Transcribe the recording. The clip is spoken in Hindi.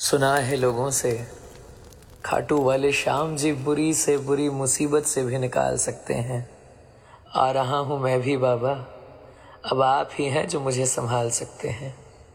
सुना है लोगों से खाटू वाले श्याम जी बुरी से बुरी मुसीबत से भी निकाल सकते हैं। आ रहा हूँ मैं भी बाबा, अब आप ही हैं जो मुझे संभाल सकते हैं।